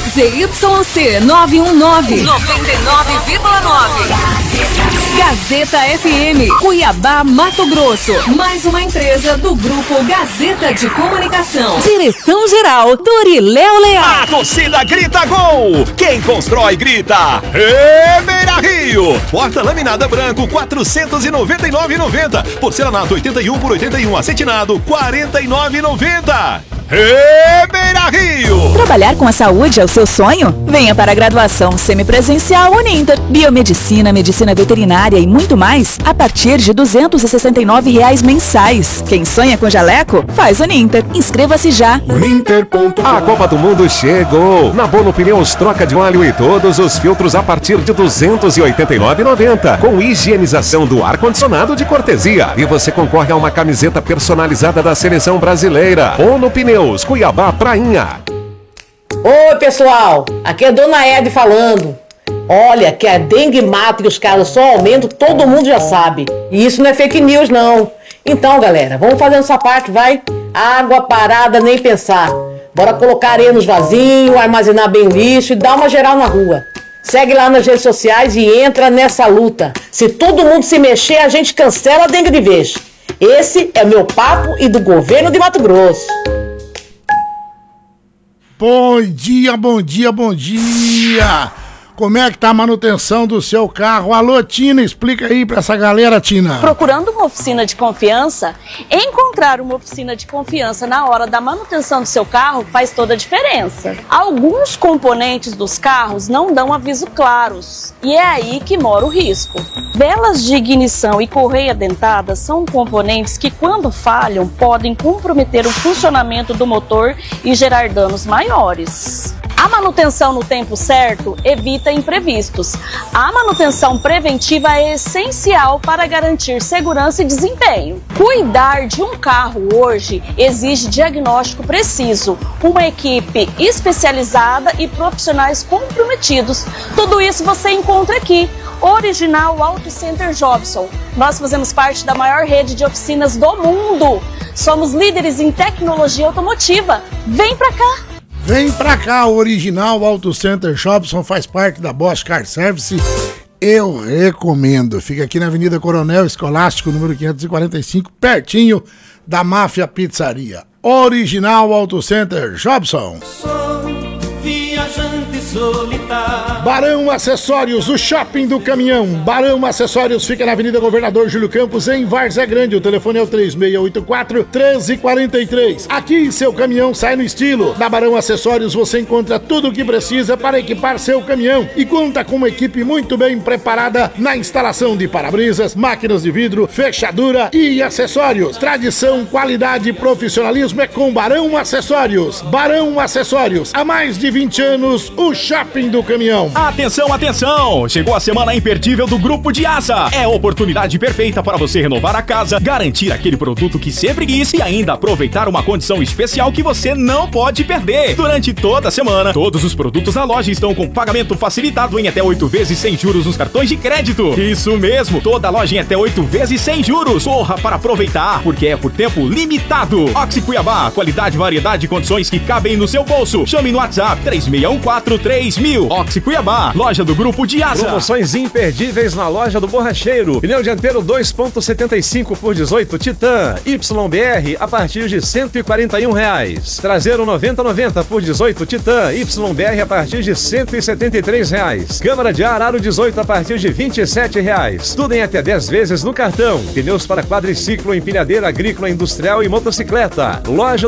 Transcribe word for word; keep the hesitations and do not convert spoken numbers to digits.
Z Y C nove um nove, noventa e nove vírgula nove. Gazeta F M, Cuiabá, Mato Grosso. Mais uma empresa do Grupo Gazeta de Comunicação. Direção-geral, Doriléo Leal. A torcida grita gol. Quem constrói grita é Beira Rio. Porta laminada branco, quatrocentos e noventa e nove reais e noventa centavos. Porcelanato oitenta e um por oitenta e um. Acetinado, quarenta e nove reais e noventa centavos. É Beira Rio. Trabalhar com a saúde é o seu sonho? Venha para a graduação semipresencial Uninter. Biomedicina, medicina veterinária e muito mais a partir de duzentos e sessenta e nove reais mensais. Quem sonha com jaleco, faz Uninter. Inscreva-se já. Uninter ponto com. A Copa do Mundo chegou. Na Bono Pneus, troca de óleo e todos os filtros a partir de duzentos e oitenta e nove reais e noventa centavos. Com higienização do ar-condicionado de cortesia. E você concorre a uma camiseta personalizada da seleção brasileira. Bono Pneus, Cuiabá, Prainha. Oi, pessoal, aqui é Dona Ed falando. Olha, que a dengue mata e os casos só aumentam, todo mundo já sabe. E isso não é fake news, não. Então, galera, vamos fazer essa parte, vai? Água parada, nem pensar. Bora colocar areia nos vasinhos, armazenar bem o lixo e dar uma geral na rua. Segue lá nas redes sociais e entra nessa luta. Se todo mundo se mexer, a gente cancela a dengue de vez. Esse é meu papo e do governo de Mato Grosso. Bom dia, bom dia, bom dia! Como é que tá a manutenção do seu carro? Alô, Tina, explica aí pra essa galera, Tina. Procurando uma oficina de confiança? Encontrar uma oficina de confiança na hora da manutenção do seu carro faz toda a diferença. Alguns componentes dos carros não dão aviso claros e é aí que mora o risco. Velas de ignição e correia dentada são componentes que, quando falham, podem comprometer o funcionamento do motor e gerar danos maiores. A manutenção no tempo certo evita imprevistos. A manutenção preventiva é essencial para garantir segurança e desempenho. Cuidar de um carro hoje exige diagnóstico preciso, uma equipe especializada e profissionais comprometidos. Tudo isso você encontra aqui. Original Auto Center Jobson. Nós fazemos parte da maior rede de oficinas do mundo. Somos líderes em tecnologia automotiva. Vem pra cá! Vem pra cá, o Original Auto Center Jobson faz parte da Bosch Car Service. Eu recomendo. Fica aqui na Avenida Coronel Escolástico, número quinhentos e quarenta e cinco, pertinho da Máfia Pizzaria. Original Auto Center Jobson. Sou viajante solitário. Barão Acessórios, o shopping do caminhão. Barão Acessórios fica na Avenida Governador Júlio Campos, em Várzea Grande. O telefone é o três seis oito quatro, um três quatro três. Aqui seu caminhão sai no estilo. Na Barão Acessórios você encontra tudo o que precisa para equipar seu caminhão e conta com uma equipe muito bem preparada na instalação de para-brisas, máquinas de vidro, fechadura e acessórios. Tradição, qualidade e profissionalismo é com Barão Acessórios. Barão Acessórios, há mais de vinte anos, o shopping do caminhão. Atenção, atenção! Chegou a semana imperdível do Grupo de Asa. É a oportunidade perfeita para você renovar a casa, garantir aquele produto que sempre quis e ainda aproveitar uma condição especial que você não pode perder. Durante toda a semana, todos os produtos da loja estão com pagamento facilitado em até oito vezes sem juros nos cartões de crédito. Isso mesmo, toda a loja em até oito vezes sem juros. Corra para aproveitar, porque é por tempo limitado. Oxi Cuiabá, qualidade, variedade e condições que cabem no seu bolso. Chame no WhatsApp três seis um quatro três mil. Oxi Cuiabá, loja do Grupo de Asa. Promoções imperdíveis na loja do Borracheiro. Pneu dianteiro dois ponto setenta e cinco por dezoito Titan Y B R a partir de cento e quarenta e um reais. Traseiro noventa noventa por dezoito Titan Y B R a partir de cento e setenta e três reais. Câmara de ar aro dezoito a partir de vinte e sete reais. Tudo em até dez vezes no cartão. Pneus para quadriciclo, empilhadeira agrícola, industrial e motocicleta. Loja